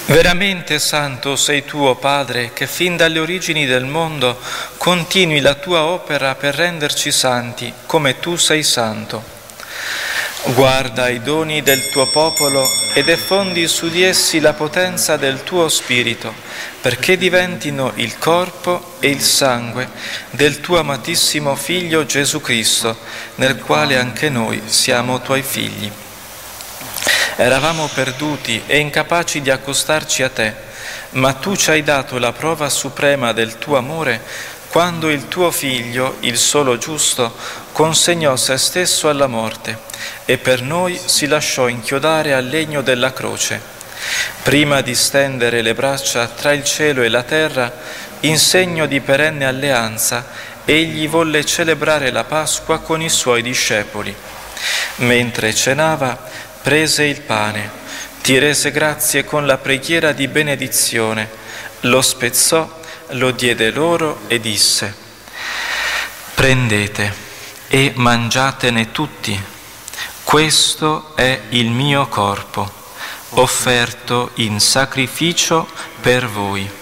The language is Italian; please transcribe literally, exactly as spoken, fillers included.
Veramente santo sei tu, o Padre, che fin dalle origini del mondo continui la tua opera per renderci santi, come tu sei santo. Guarda i doni del tuo popolo e diffondi su di essi la potenza del tuo Spirito, perché diventino il corpo e il sangue del tuo amatissimo Figlio Gesù Cristo, nel quale anche noi siamo tuoi figli. Eravamo perduti e incapaci di accostarci a te, ma tu ci hai dato la prova suprema del tuo amore quando il tuo Figlio, il solo giusto, consegnò se stesso alla morte e per noi si lasciò inchiodare al legno della croce. Prima di stendere le braccia tra il cielo e la terra, in segno di perenne alleanza, egli volle celebrare la Pasqua con i suoi discepoli. Mentre cenava, prese il pane, ti rese grazie con la preghiera di benedizione, lo spezzò, lo diede loro e disse: prendete e mangiatene tutti, questo è il mio corpo, offerto in sacrificio per voi.